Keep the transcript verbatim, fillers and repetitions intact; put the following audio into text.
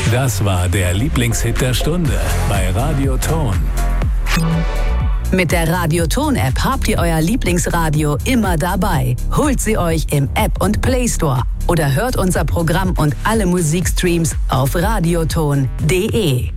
Das war der Lieblingshit der Stunde bei Radio Ton. Mit der Radio Ton App habt ihr euer Lieblingsradio immer dabei. Holt sie euch im App und Play Store oder hört unser Programm und alle Musikstreams auf radioton punkt de.